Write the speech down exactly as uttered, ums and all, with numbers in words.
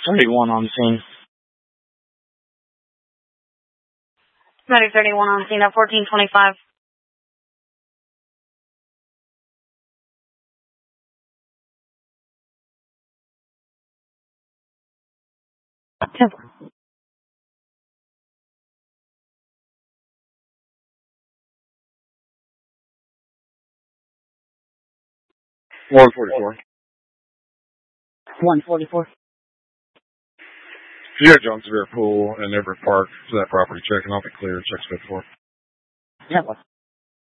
thirty-one on scene. Medic thirty-one on scene at fourteen twenty-five. one forty-four. one forty-four. If you got John Severe Pool and Everett Park to that property check, and I'll be clear. Check's good for. Yeah,